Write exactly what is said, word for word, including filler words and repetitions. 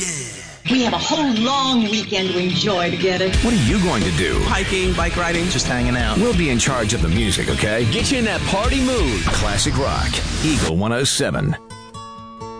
We have a whole long weekend to enjoy together. What are you going to do? Hiking, bike riding, just hanging out. We'll be in charge of the music, okay? Get you in that party mood. Classic rock. Eagle one oh seven.